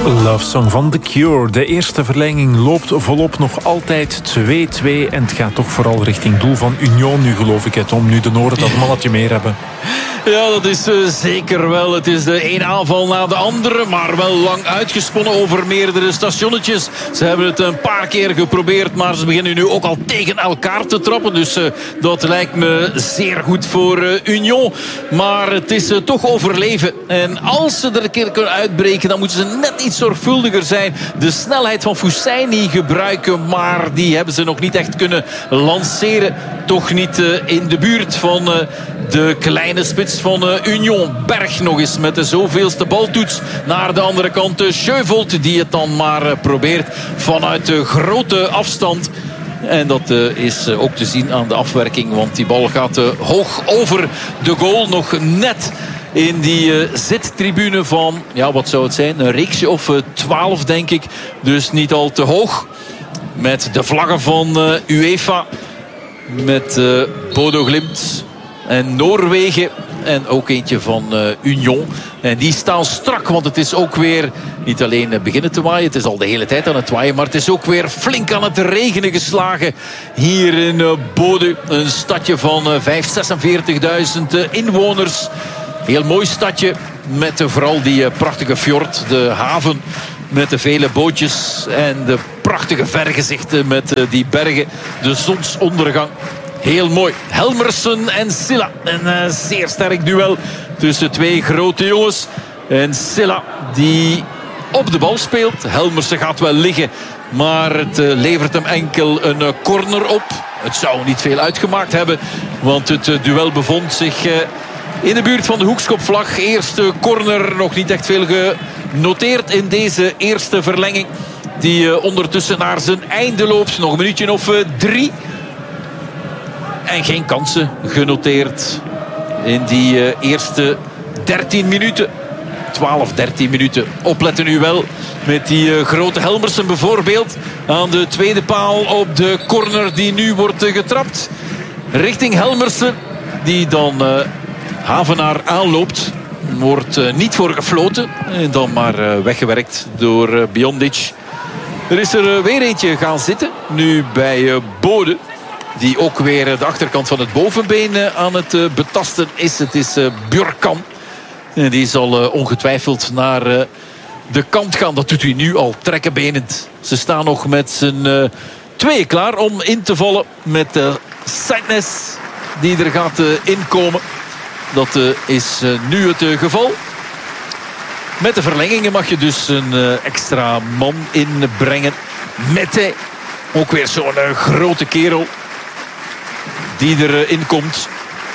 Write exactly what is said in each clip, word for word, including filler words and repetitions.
Love Song van The Cure. De eerste verlenging loopt volop nog altijd twee-twee. En het gaat toch vooral richting doel van Union nu, geloof ik. Het, om nu de Noorden dat mannetje meer hebben. Ja, dat is uh, zeker wel. Het is de ene aanval na de andere. Maar wel lang uitgesponnen over meerdere stationnetjes. Ze hebben het een paar keer geprobeerd. Maar ze beginnen nu ook al tegen elkaar te trappen. Dus uh, dat lijkt me zeer goed voor uh, Union. Maar het is uh, toch overleven. En als ze er een keer kunnen uitbreken, dan moeten ze net iets zorgvuldiger zijn. De snelheid van Fousseyni gebruiken. Maar die hebben ze nog niet echt kunnen lanceren. Toch niet uh, in de buurt van uh, de kleine spits van uh, Union. Berg nog eens met de zoveelste baltoets naar de andere kant. Uh, Scheuvold die het dan maar uh, probeert vanuit de grote afstand. En dat uh, is uh, ook te zien aan de afwerking. Want die bal gaat uh, hoog over de goal. Nog net in die uh, zittribune van, ja, wat zou het zijn? Een reeksje of uh, twaalf, denk ik. Dus niet al te hoog. Met de vlaggen van uh, UEFA. Met uh, Bodo Glimt en Noorwegen. En ook eentje van uh, Union. En die staan strak, want het is ook weer niet alleen beginnen te waaien. Het is al de hele tijd aan het waaien. Maar het is ook weer flink aan het regenen geslagen. Hier in uh, Bodø. Een stadje van uh, vijfenvijftigduizend, zesenveertigduizend uh, inwoners. Heel mooi stadje. Met uh, vooral die uh, prachtige fjord. De haven met de vele bootjes. En de prachtige vergezichten met uh, die bergen. De zonsondergang. Heel mooi. Helmersen en Silla. Een uh, zeer sterk duel tussen twee grote jongens. En Silla die op de bal speelt. Helmersen gaat wel liggen. Maar het uh, levert hem enkel een uh, corner op. Het zou niet veel uitgemaakt hebben. Want het uh, duel bevond zich uh, in de buurt van de hoekschopvlag. Eerste corner, nog niet echt veel genoteerd in deze eerste verlenging. Die uh, ondertussen naar zijn einde loopt. Nog een minuutje of uh, drie. En geen kansen genoteerd in die uh, eerste dertien minuten. twaalf, dertien minuten. Opletten nu wel met die uh, grote Helmersen bijvoorbeeld. Aan de tweede paal op de corner die nu wordt uh, getrapt. Richting Helmersen. Die dan uh, Havenaar aanloopt. Wordt uh, niet voor gefloten. En dan maar uh, weggewerkt door uh, Biondic. Er is er uh, weer eentje gaan zitten. Nu bij uh, Bodø. Die ook weer de achterkant van het bovenbeen aan het betasten is. Het is Björkan. En die zal ongetwijfeld naar de kant gaan. Dat doet hij nu al trekkenbenend. Ze staan nog met z'n tweeën klaar om in te vallen. Met Saintnes die er gaat inkomen. Dat is nu het geval. Met de verlengingen mag je dus een extra man inbrengen. Mette. Ook weer zo'n grote kerel die erin komt.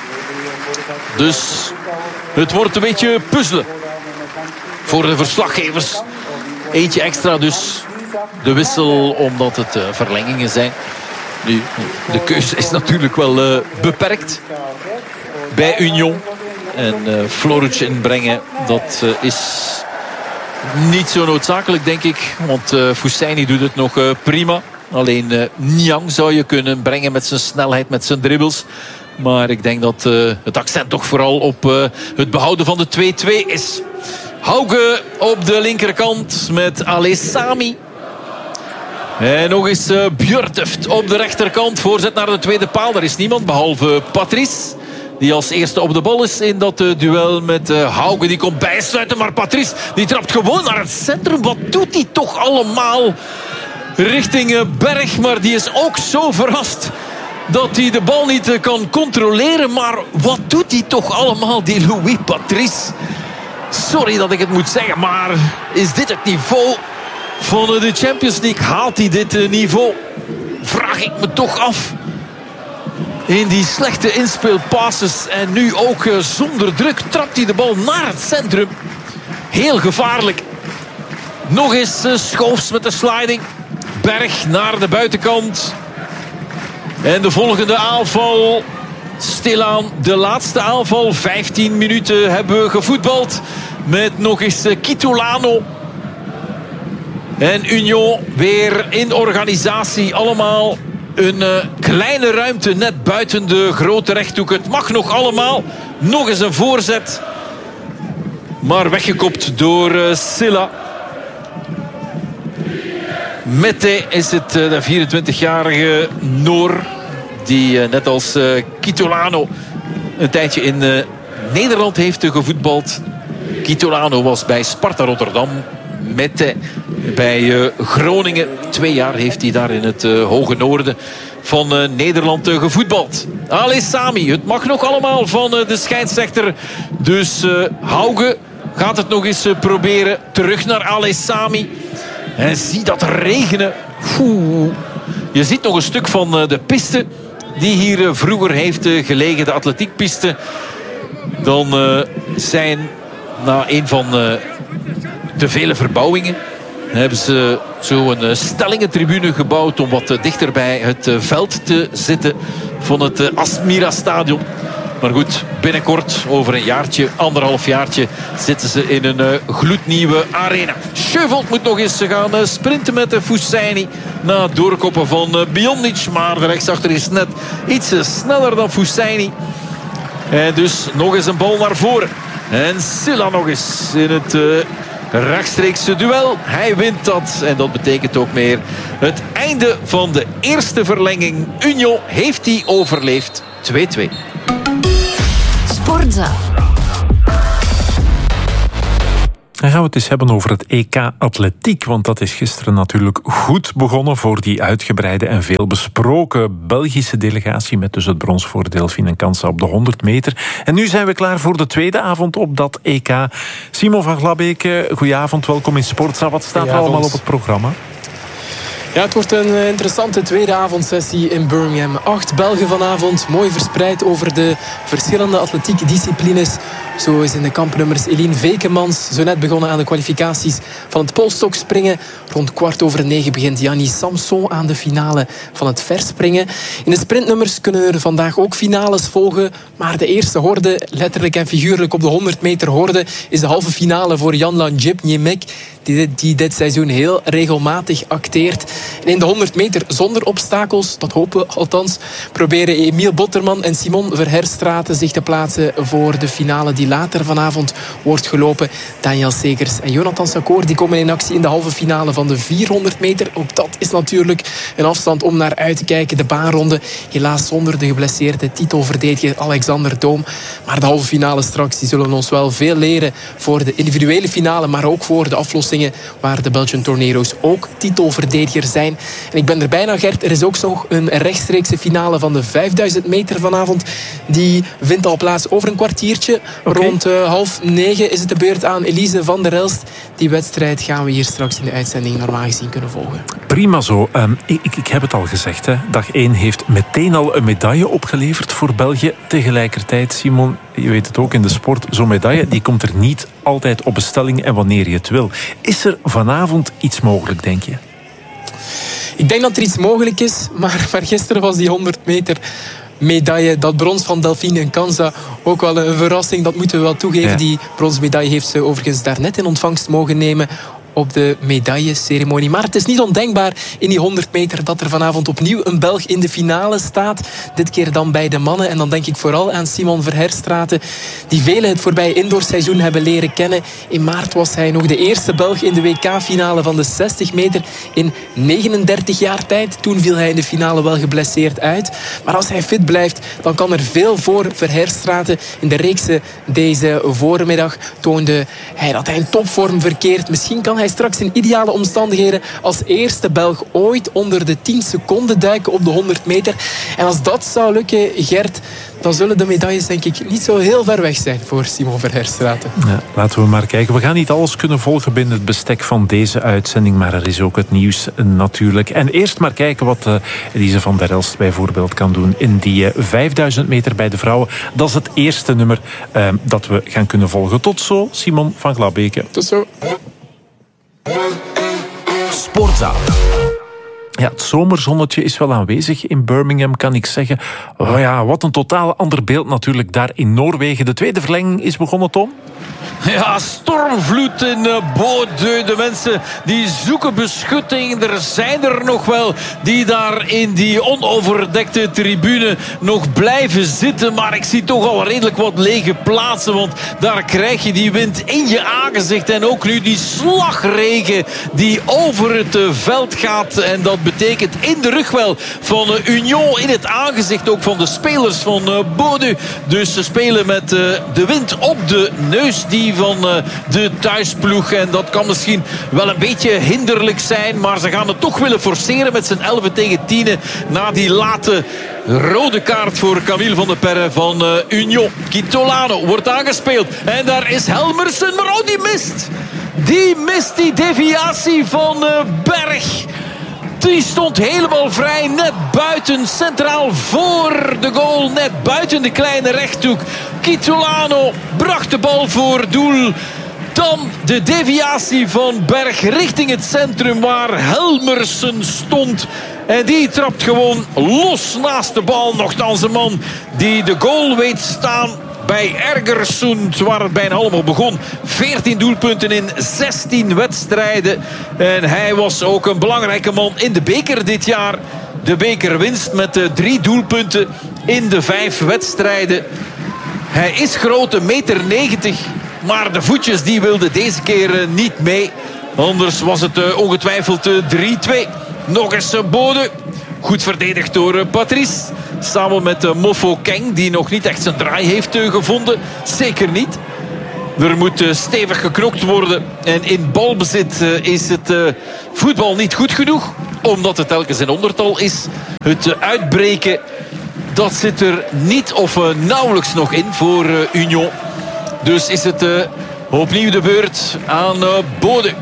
Dus het wordt een beetje puzzelen voor de verslaggevers. Eentje extra dus. De wissel omdat het uh, verlengingen zijn. Nu, de keuze is natuurlijk wel uh, beperkt bij Union. En uh, Floric inbrengen, dat uh, is niet zo noodzakelijk, denk ik. Want uh, Fousseyni doet het nog uh, prima. Alleen uh, Niang zou je kunnen brengen met zijn snelheid, met zijn dribbles. Maar ik denk dat uh, het accent toch vooral op uh, het behouden van de twee-twee is. Hauge op de linkerkant met Alessami. En nog eens uh, Björtuft op de rechterkant. Voorzet naar de tweede paal. Er is niemand behalve Patrice. Die als eerste op de bal is in dat uh, duel met uh, Hauge. Die komt bijsluiten, maar Patrice die trapt gewoon naar het centrum. Wat doet hij toch allemaal? Richting Berg, maar die is ook zo verrast dat hij de bal niet kan controleren. Maar wat doet hij toch allemaal, die Louis Patrice? Sorry dat ik het moet zeggen, maar is dit het niveau van de Champions League? Haalt hij dit niveau? Vraag ik me toch af. In die slechte inspeelpasses en nu ook zonder druk trapt hij de bal naar het centrum. Heel gevaarlijk. Nog eens Schoofs met de sliding. Berg naar de buitenkant. En de volgende aanval. Stilaan de laatste aanval. vijftien minuten hebben we gevoetbald. Met nog eens Kitolano. En Union weer in organisatie. Allemaal een uh, kleine ruimte net buiten de grote rechthoek. Het mag nog allemaal. Nog eens een voorzet. Maar weggekopt door uh, Silla. Mette is het, de vierentwintigjarige Noor. Die net als Kitolano een tijdje in Nederland heeft gevoetbald. Kitolano was bij Sparta Rotterdam. Mette bij Groningen. Twee jaar heeft hij daar in het hoge noorden van Nederland gevoetbald. Ali Sami, het mag nog allemaal van de scheidsrechter. Dus Hauge gaat het nog eens proberen. Terug naar Ali Sami. En zie dat regenen. Oeh. Je ziet nog een stuk van de piste die hier vroeger heeft gelegen. De atletiekpiste. Dan uh, zijn na een van uh, de vele verbouwingen hebben ze zo een uh, stellingentribune gebouwd om wat uh, dichter bij het uh, veld te zitten van het uh, Asmira Stadion. Maar goed, binnenkort, over een jaartje, anderhalf jaartje, zitten ze in een uh, gloednieuwe arena. Schövold moet nog eens gaan uh, sprinten met de Foussaini na het doorkoppen van uh, Biondic. Maar de rechtsachter is net iets uh, sneller dan Foussaini. En dus nog eens een bal naar voren. En Silla nog eens in het uh, rechtstreekse duel. Hij wint dat. En dat betekent ook meer het einde van de eerste verlenging. Union heeft die overleefd. twee-twee. Sportza. Dan gaan we het eens hebben over het E K Atletiek. Want dat is gisteren natuurlijk goed begonnen voor die uitgebreide en veel besproken Belgische delegatie. Met dus het brons voor Delphine en Kansa op de honderd meter. En nu zijn we klaar voor de tweede avond op dat E K. Simon van Glabeke, goedenavond, welkom in Sportza. Wat staat er allemaal op het programma? Ja, het wordt een interessante tweede avondsessie in Birmingham. Acht Belgen vanavond, mooi verspreid over de verschillende atletiekdisciplines. Zo is in de kampnummers Eline Vekemans zo net begonnen aan de kwalificaties van het polstokspringen. Rond kwart over negen begint Yanni Samson aan de finale van het verspringen. In de sprintnummers kunnen er vandaag ook finales volgen. Maar de eerste horde, letterlijk en figuurlijk op de honderd meter horde, is de halve finale voor Jan Lanjip Niemek, die, die dit seizoen heel regelmatig acteert. En in de honderd meter zonder obstakels, dat hopen we althans, proberen Emiel Botterman en Simon Verherstraten zich te plaatsen voor de finale die later vanavond wordt gelopen. Daniel Segers en Jonathan Sakoor die komen in actie in de halve finale van de vierhonderd meter. Ook dat is natuurlijk een afstand om naar uit te kijken. De baanronde, helaas zonder de geblesseerde titelverdediger Alexander Doom. Maar de halve finale straks, die zullen ons wel veel leren voor de individuele finale, maar ook voor de aflossingen waar de Belgian Tornero's ook titelverdediger zijn. En ik ben er bijna, Gert. Er is ook nog een rechtstreekse finale van de vijfduizend meter vanavond. Die vindt al plaats over een kwartiertje. Okay. Rond uh, half negen is het de beurt aan Elise van der Elst. Die wedstrijd gaan we hier straks in de uitzending normaal gezien kunnen volgen. Prima zo. Um, ik, ik heb het al gezegd. Hè. Dag één heeft meteen al een medaille opgeleverd voor België. Tegelijkertijd, Simon, je weet het ook in de sport, zo'n medaille die komt er niet altijd op bestelling en wanneer je het wil. Is er vanavond iets mogelijk, denk je? Ik denk dat er iets mogelijk is, maar, maar gisteren was die honderd meter medaille, dat brons van Delphine en Kansa, ook wel een verrassing, dat moeten we wel toegeven. Ja. Die bronsmedaille heeft ze overigens daarnet in ontvangst mogen nemen op de medailleceremonie. Maar het is niet ondenkbaar in die honderd meter dat er vanavond opnieuw een Belg in de finale staat. Dit keer dan bij de mannen. En dan denk ik vooral aan Simon Verherstraten, die velen het voorbije indoorseizoen hebben leren kennen. In maart was hij nog de eerste Belg in de W K-finale van de zestig meter in negenendertig jaar tijd. Toen viel hij in de finale wel geblesseerd uit. Maar als hij fit blijft, dan kan er veel voor Verherstraten. In de reeksen deze voormiddag toonde hij dat hij in topvorm verkeert. Misschien kan hij hij straks in ideale omstandigheden als eerste Belg ooit onder de tien seconden duiken op de honderd meter. En als dat zou lukken, Gert, dan zullen de medailles denk ik niet zo heel ver weg zijn voor Simon Verherstraten. Ja, laten we maar kijken. We gaan niet alles kunnen volgen binnen het bestek van deze uitzending, maar er is ook het nieuws natuurlijk. En eerst maar kijken wat uh, Elise van der Elst bijvoorbeeld kan doen in die uh, vijfduizend meter bij de vrouwen. Dat is het eerste nummer uh, dat we gaan kunnen volgen. Tot zo, Simon van Glabeke. Tot zo. Sportza. Ja, het zomerzonnetje is wel aanwezig in Birmingham, kan ik zeggen. Oh ja, wat een totaal ander beeld natuurlijk daar in Noorwegen. De tweede verlenging is begonnen, Tom. Ja, stormvloed in Bodø. De mensen die zoeken beschutting. Er zijn er nog wel die daar in die onoverdekte tribune nog blijven zitten. Maar ik zie toch al redelijk wat lege plaatsen. Want daar krijg je die wind in je aangezicht. En ook nu die slagregen die over het veld gaat. En dat betekent in de rug wel van Union. In het aangezicht ook van de spelers van Bodø. Dus ze spelen met de wind op de neus. Die van de thuisploeg. En dat kan misschien wel een beetje hinderlijk zijn. Maar ze gaan het toch willen forceren met z'n elf tegen tien. Na die late rode kaart voor Camille van der Perre van uh, Union. Kitolano wordt aangespeeld. En daar is Helmersen. Maar oh, die mist. Die mist die deviatie van uh, Berg. Die stond helemaal vrij, net buiten, centraal voor de goal. Net buiten de kleine rechthoek. Kitolano bracht de bal voor doel. Dan de deviatie van Berg richting het centrum waar Helmersen stond. En die trapt gewoon los naast de bal. Nochtans een man die de goal weet staan bij Ergersund, waar het bijna allemaal begon. veertien doelpunten in zestien wedstrijden. En hij was ook een belangrijke man in de beker dit jaar. De bekerwinst met drie doelpunten in de vijf wedstrijden. Hij is groot, een meter negentig. Maar de voetjes die wilden deze keer niet mee. Anders was het ongetwijfeld drie twee. Nog eens Bodø. Goed verdedigd door Patrice. Samen met Mofo Keng, die nog niet echt zijn draai heeft gevonden. Zeker niet. Er moet stevig geknokt worden. En in balbezit is het voetbal niet goed genoeg. Omdat het telkens in ondertal is. Het uitbreken, dat zit er niet of nauwelijks nog in voor Union. Dus is het opnieuw de beurt aan Bodø.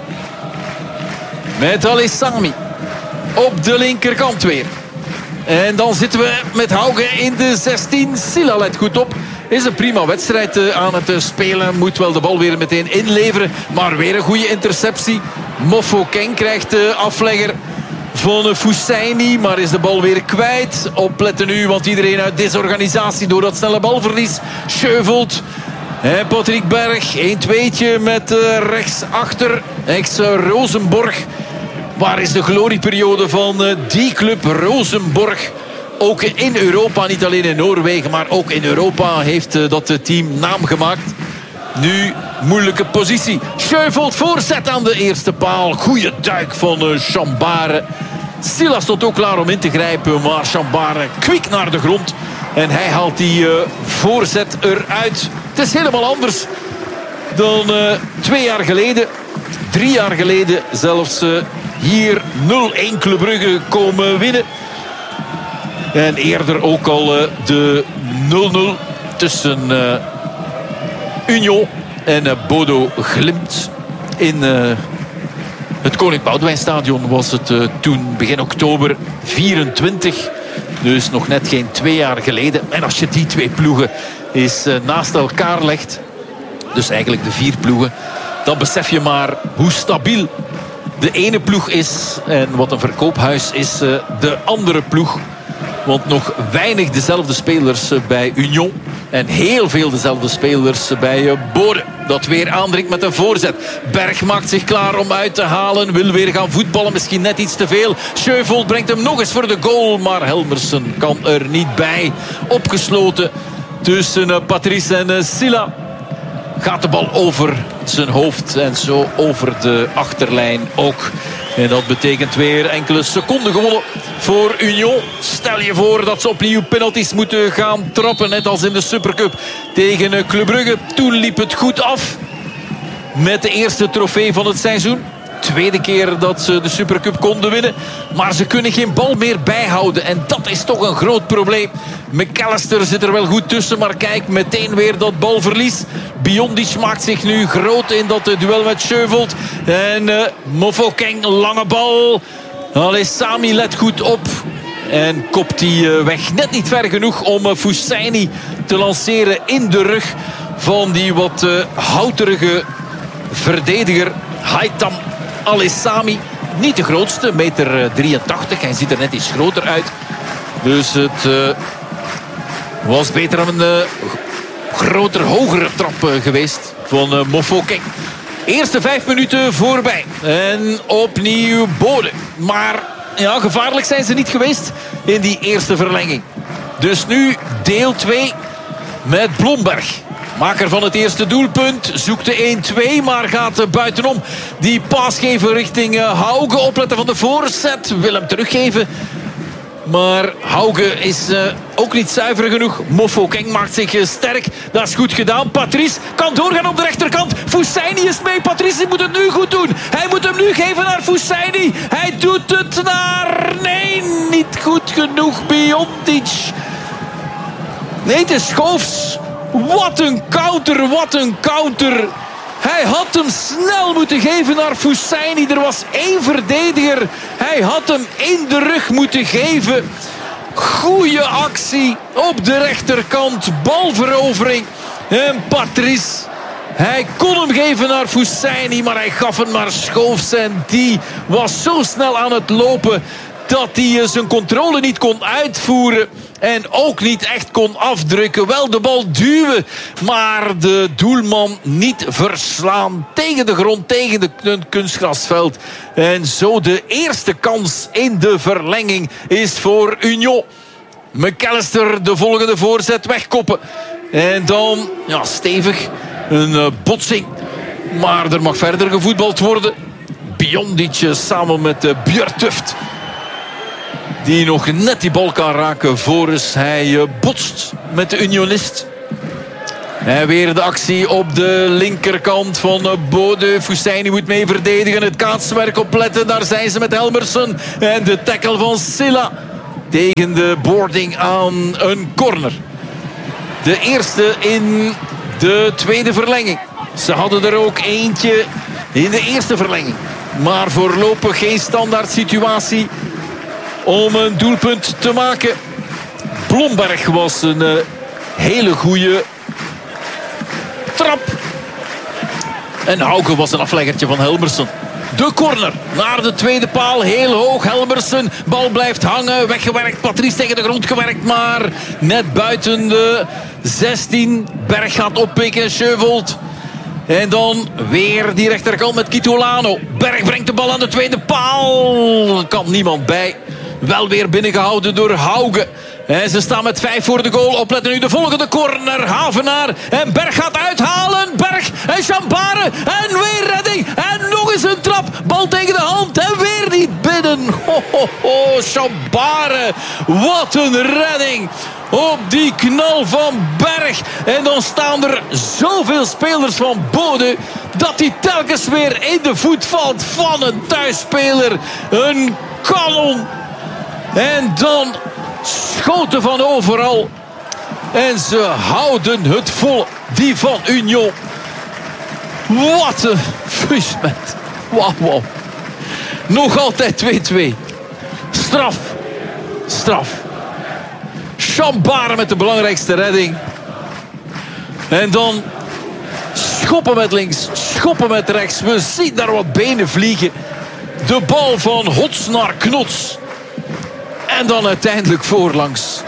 Met Alessami. Op de linkerkant weer. En dan zitten we met Hauge in de zestien. Silla let goed op. Is een prima wedstrijd aan het spelen. Moet wel de bal weer meteen inleveren. Maar weer een goede interceptie. Mofo Keng krijgt de aflegger van Fussaini. Maar is de bal weer kwijt. Opletten nu, want iedereen uit desorganisatie door dat snelle balverlies. Scheuvelt. En Patrick Berg. een tweetje met rechtsachter. Ex-Rosenborg. Waar is de glorieperiode van die club Rosenborg? Ook in Europa, niet alleen in Noorwegen, maar ook in Europa heeft dat team naam gemaakt. Nu moeilijke positie. Scheuvelt, voorzet aan de eerste paal. Goeie duik van Chambare. Silla stond ook klaar om in te grijpen, maar Chambare kwik naar de grond. En hij haalt die voorzet eruit. Het is helemaal anders dan uh, twee jaar geleden. Drie jaar geleden zelfs... Uh, Hier nul één Club Brugge komen winnen. En eerder ook al uh, de nul nul tussen uh, Union en uh, Bodo Glimt. In uh, het Koning Boudewijnstadion was het uh, toen begin oktober vierentwintig. Dus nog net geen twee jaar geleden. En als je die twee ploegen eens uh, naast elkaar legt. Dus eigenlijk de vier ploegen. Dan besef je maar hoe stabiel de ene ploeg is. En wat een verkoophuis is de andere ploeg. Want nog weinig dezelfde spelers bij Union. En heel veel dezelfde spelers bij Bodø. Dat weer aandringt met een voorzet. Berg maakt zich klaar om uit te halen. Wil weer gaan voetballen. Misschien net iets te veel. Scheuvelt brengt hem nog eens voor de goal. Maar Helmersen kan er niet bij. Opgesloten tussen Patrice en Silla. Gaat de bal over zijn hoofd en zo over de achterlijn ook. En dat betekent weer enkele seconden gewonnen voor Union. Stel je voor dat ze opnieuw penalties moeten gaan trappen. Net als in de Supercup tegen Club Brugge. Toen liep het goed af met de eerste trofee van het seizoen. Tweede keer dat ze de Supercup konden winnen. Maar ze kunnen geen bal meer bijhouden. En dat is toch een groot probleem. McAllister zit er wel goed tussen. Maar kijk, meteen weer dat balverlies. Biondic maakt zich nu groot in dat duel met Scheuvelt. En uh, Mofo Keng, lange bal. Alessami let goed op. En kopt die uh, weg. Net niet ver genoeg om uh, Fussaini te lanceren in de rug van die wat uh, houterige verdediger Haitham Alessami. Niet de grootste, meter drieëntachtig. Hij ziet er net iets groter uit. Dus het uh, was beter dan een uh, groter, hogere trap uh, geweest van uh, Mofokeng. Eerste vijf minuten voorbij. En opnieuw Bode. Maar ja, gevaarlijk zijn ze niet geweest in die eerste verlenging. Dus nu deel twee met Blomberg. Maker van het eerste doelpunt. Zoekt de één twee, maar gaat buitenom. Die paas geven richting Hauge. Opletten van de voorzet. Wil hem teruggeven. Maar Hauge is uh, ook niet zuiver genoeg. Mofokeng maakt zich uh, sterk. Dat is goed gedaan. Patrice kan doorgaan op de rechterkant. Fousseini is mee. Patrice moet het nu goed doen. Hij moet hem nu geven naar Fousseini. Hij doet het naar... Nee, niet goed genoeg. Biondic. Nee, het is Schoofs. Wat een counter, wat een counter. Hij had hem snel moeten geven naar Fousseini. Er was één verdediger. Hij had hem in de rug moeten geven. Goeie actie op de rechterkant. Balverovering. En Patrice. Hij kon hem geven naar Fousseini, maar hij gaf hem naar Schoofs. En die was zo snel aan het lopen dat hij zijn controle niet kon uitvoeren. En ook niet echt kon afdrukken. Wel de bal duwen. Maar de doelman niet verslaan. Tegen de grond, tegen het kunstgrasveld. En zo de eerste kans in de verlenging is voor Union. McAllister de volgende voorzet wegkoppen. En dan, ja, stevig. Een uh, botsing. Maar er mag verder gevoetbald worden. Biondic samen met uh, Björtuft. Die nog net die bal kan raken voordat hij botst met de Unionist. En weer de actie op de linkerkant van Bode. Fousseini moet mee verdedigen. Het kaatswerk opletten. Daar zijn ze met Helmersen. En de tackle van Silla. Tegen de boarding aan een corner. De eerste in de tweede verlenging. Ze hadden er ook eentje in de eerste verlenging. Maar voorlopig geen standaard situatie om een doelpunt te maken. Blomberg was een uh, hele goede trap. En Hauge was een afleggertje van Helmersen. De corner naar de tweede paal. Heel hoog. Helmersen. Bal blijft hangen. Weggewerkt. Patrice tegen de grond gewerkt. Maar net buiten de zestien. Berg gaat oppikken. Scheuvold. En dan weer die rechterkant met Kitolano. Berg brengt de bal aan de tweede paal. Er kan niemand bij. Wel weer binnengehouden door Hauge. En ze staan met vijf voor de goal. Opletten nu de volgende corner. Havenaar. En Berg gaat uithalen. Berg en Chambare. En weer redding. En nog eens een trap. Bal tegen de hand. En weer niet binnen. Ho, ho, ho. Chambare. Wat een redding. Op die knal van Berg. En dan staan er zoveel spelers van Bode dat hij telkens weer in de voet valt van een thuisspeler. Een kanon. En dan schoten van overal. En ze houden het vol. Die van Union. Wat een fusement. Wauw, wauw. Nog altijd twee twee. Straf. Straf. Chambare met de belangrijkste redding. En dan schoppen met links. Schoppen met rechts. We zien daar wat benen vliegen. De bal van Hots naar Knots. En dan uiteindelijk voorlangs.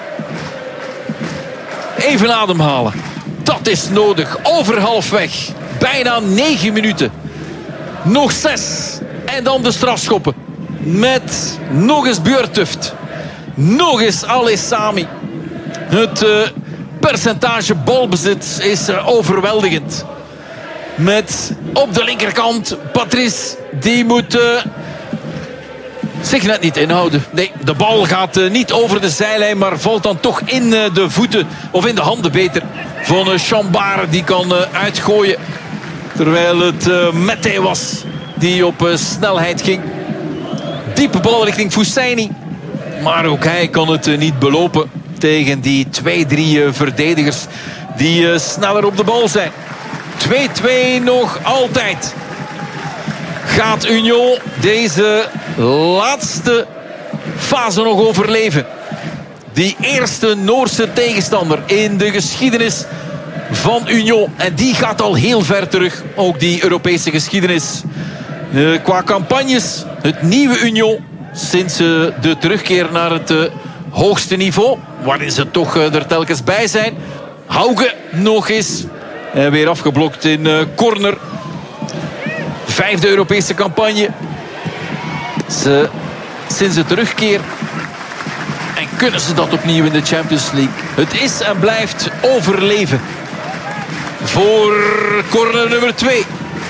Even ademhalen. Dat is nodig. Over halfweg. Bijna negen minuten. Nog zes. En dan de strafschoppen. Met nog eens Björtuft. Nog eens Alessami. Het uh, percentage balbezit is uh, overweldigend. Met op de linkerkant Patrice. Die moet... Uh, zich net niet inhouden. Nee, de bal gaat uh, niet over de zijlijn, maar valt dan toch in uh, de voeten, of in de handen beter, van uh, Chambare. Die kan uh, uitgooien. Terwijl het uh, Mette was die op uh, snelheid ging. Diepe bal richting Fousseini. Maar ook hij kan het uh, niet belopen tegen die twee, drie uh, verdedigers die uh, sneller op de bal zijn. twee twee nog altijd. Gaat Union deze laatste fase nog overleven? Die eerste Noorse tegenstander in de geschiedenis van Union. En die gaat al heel ver terug. Ook die Europese geschiedenis. Uh, qua campagnes, het nieuwe Union sinds uh, de terugkeer naar het uh, hoogste niveau, waarin ze toch uh, er telkens bij zijn. Hauge nog eens. En weer afgeblokt in uh, corner. Vijfde Europese campagne. Ze, sinds de terugkeer. En kunnen ze dat opnieuw in de Champions League. Het is en blijft overleven. Voor corner nummer twee.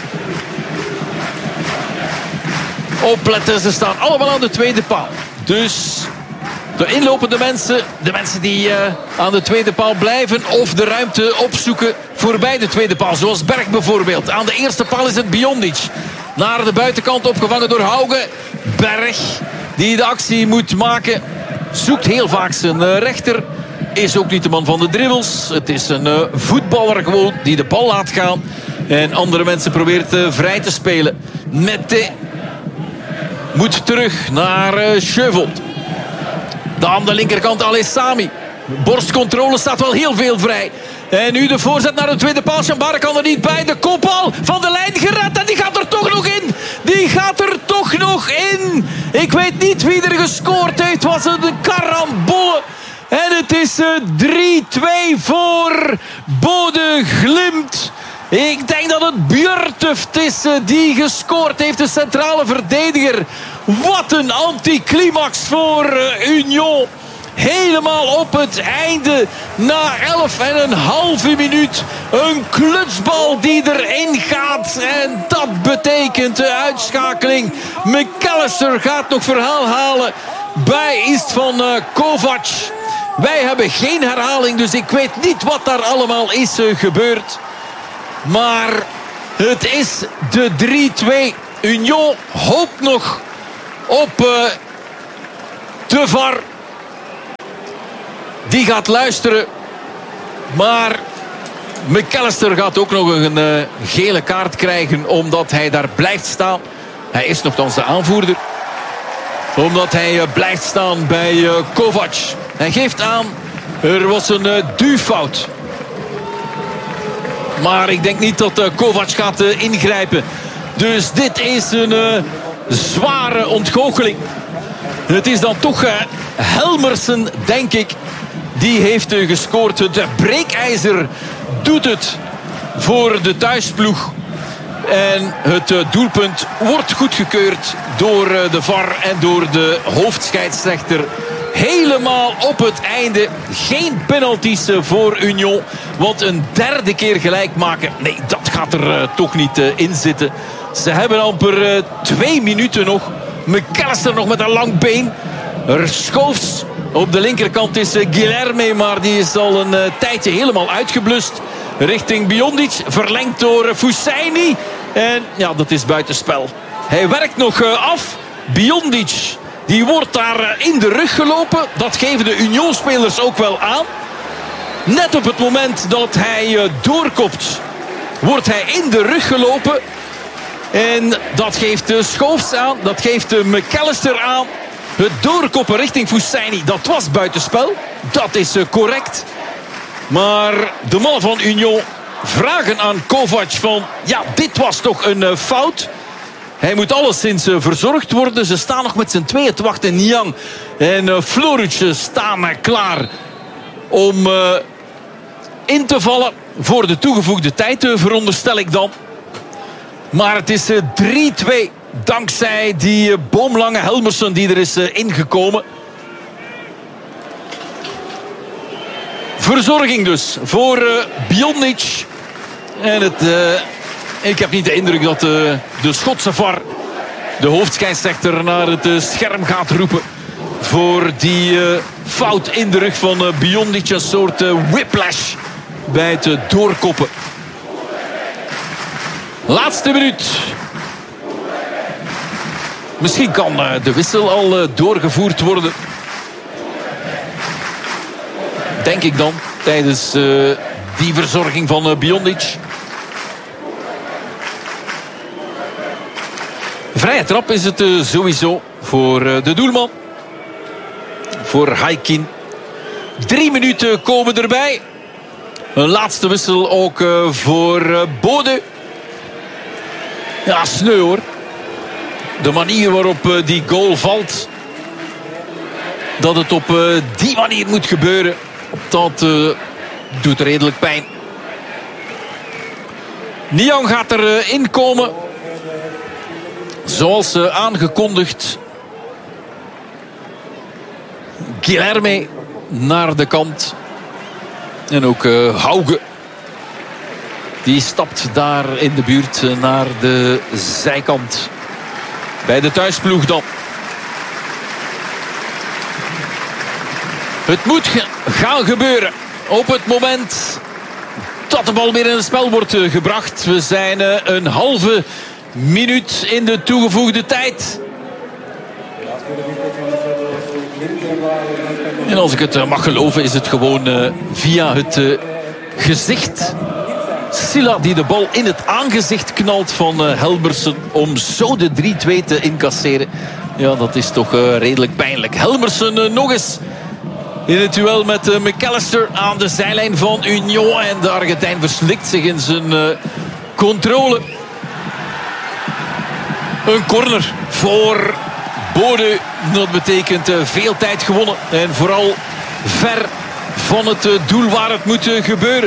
Opletten, ze staan allemaal aan de tweede paal. Dus de inlopende mensen, de mensen die uh, aan de tweede paal blijven of de ruimte opzoeken voorbij de tweede paal. Zoals Berg bijvoorbeeld. Aan de eerste paal is het Biondic. Naar de buitenkant opgevangen door Hauge. Berg die de actie moet maken. Zoekt heel vaak zijn uh, rechter. Is ook niet de man van de dribbles. Het is een uh, voetballer gewoon die de bal laat gaan. En andere mensen probeert uh, vrij te spelen. Mette moet terug naar uh, Schövold. Dan aan de linkerkant Alessami. Borstcontrole staat wel heel veel vrij. En nu de voorzet naar de tweede paal. Chambara kan er niet bij. De kopbal van de lijn gered. En die gaat er toch nog in. Die gaat er toch nog in. Ik weet niet wie er gescoord heeft. Was het een karambolle. En het is drie twee voor Bode Glimt. Ik denk dat het Björtuft is die gescoord heeft. De centrale verdediger. Wat een anticlimax voor Union. Helemaal op het einde. Na elf en een halve minuut. Een klutsbal die erin gaat. En dat betekent de uitschakeling. McAllister gaat nog verhaal halen bij Istvan Kovac. Wij hebben geen herhaling, dus ik weet niet wat daar allemaal is uh, gebeurd. Maar het is de drie twee. Union hoopt nog op uh, de V A R. Die gaat luisteren. Maar McAllister gaat ook nog een uh, gele kaart krijgen, omdat hij daar blijft staan. Hij is nogthans de aanvoerder. Omdat hij uh, blijft staan bij uh, Kovac. Hij geeft aan, er was een uh, duwfout. Maar ik denk niet dat uh, Kovac gaat uh, ingrijpen. Dus dit is een uh, zware ontgoocheling. Het is dan toch uh, Helmersen, denk ik. Die heeft uh, gescoord. De breekijzer doet het voor de thuisploeg. En het uh, doelpunt wordt goedgekeurd door uh, de V A R en door de hoofdscheidsrechter. Helemaal op het einde. Geen penalties uh, voor Union. Want een derde keer gelijk maken. Nee, dat gaat er uh, toch niet uh, in zitten. Ze hebben amper uh, twee minuten nog. McAllister nog met een lang been. Er Schoofs op de linkerkant is uh, Guilherme. Maar die is al een uh, tijdje helemaal uitgeblust. Richting Biondic. Verlengd door uh, Fousseyni. En ja, dat is buitenspel. Hij werkt nog uh, af. Biondic. Die wordt daar in de rug gelopen. Dat geven de Union-spelers ook wel aan. Net op het moment dat hij doorkopt, wordt hij in de rug gelopen. En dat geeft de Schoofs aan. Dat geeft de McAllister aan. Het doorkoppen richting Fousseyni, dat was buitenspel. Dat is correct. Maar de mannen van Union vragen aan Kovac van... ja, dit was toch een fout... Hij moet alleszins uh, verzorgd worden. Ze staan nog met z'n tweeën te wachten. Niang en uh, Floric staan uh, klaar om uh, in te vallen voor de toegevoegde tijd, uh, veronderstel ik dan. Maar het is uh, drie twee dankzij die uh, boomlange Helmersen die er is uh, ingekomen. Verzorging dus voor uh, Biondic. En het... Uh, Ik heb niet de indruk dat uh, de Schotse V A R, de hoofdscheidsrechter, naar het uh, scherm gaat roepen. Voor die uh, fout in de rug van uh, Biondic. Een soort uh, whiplash bij het uh, doorkoppen. Laatste minuut. Misschien kan uh, de wissel al uh, doorgevoerd worden. Denk ik dan. Tijdens uh, die verzorging van uh, Biondic. Vrije trap is het uh, sowieso voor uh, de doelman. Voor Haikin. Drie minuten komen erbij. Een laatste wissel ook uh, voor uh, Bode. Ja, sneu hoor. de manier waarop uh, die goal valt, dat het op uh, die manier moet gebeuren, dat uh, doet redelijk pijn. Niang gaat erin uh, komen. Zoals uh, aangekondigd. Guilherme naar de kant. En ook uh, Hauge. Die stapt daar in de buurt uh, naar de zijkant. Bij de thuisploeg dan. Het moet ge- gaan gebeuren. Op het moment dat de bal weer in het spel wordt uh, gebracht. We zijn uh, een halve minuut in de toegevoegde tijd. En als ik het uh, mag geloven is het gewoon uh, via het uh, gezicht. Silla die de bal in het aangezicht knalt van uh, Helmersen om zo de drie twee te incasseren. Ja, dat is toch uh, redelijk pijnlijk. Helmersen uh, nog eens in het duel met uh, McAllister aan de zijlijn van Union. En de Argentijn verslikt zich in zijn uh, controle. Een corner voor Bode. Dat betekent uh, veel tijd gewonnen. En vooral ver van het uh, doel waar het moet uh, gebeuren.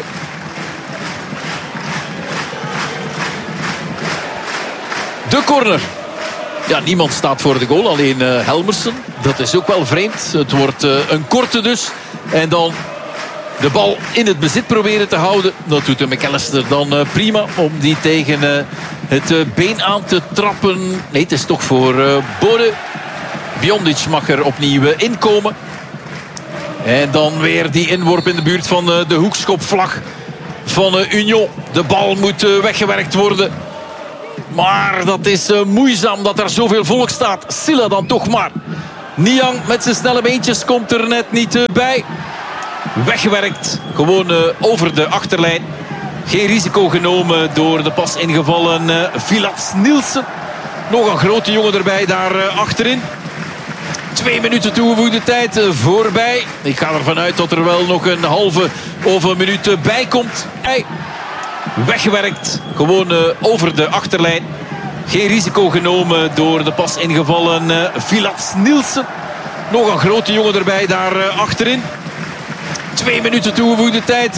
De corner. Ja, niemand staat voor de goal. Alleen uh, Helmersen. Dat is ook wel vreemd. Het wordt uh, een korte dus. En dan de bal in het bezit proberen te houden. Dat doet de McAllister dan uh, prima. Om die tegen uh, het uh, been aan te trappen. Nee, het is toch voor uh, Bode. Biondic mag er opnieuw uh, inkomen. En dan weer die inworp in de buurt van uh, de hoekschopvlag van uh, Union. De bal moet uh, weggewerkt worden. Maar dat is uh, moeizaam dat er zoveel volk staat. Silla dan toch maar. Niang met zijn snelle beentjes komt er net niet uh, bij. Weggewerkt. Gewoon uh, over de achterlijn. Geen risico genomen door de pas ingevallen uh, Vilats Nielsen. Nog een grote jongen erbij daar uh, achterin. Twee minuten toegevoegde tijd uh, voorbij. Ik ga ervan uit dat er wel nog een halve of een minuut uh, bij komt. Hey. Weggewerkt. Gewoon uh, over de achterlijn. Geen risico genomen door de pas ingevallen uh, Vilats Nielsen. Nog een grote jongen erbij daar uh, achterin. Twee minuten toegevoegde tijd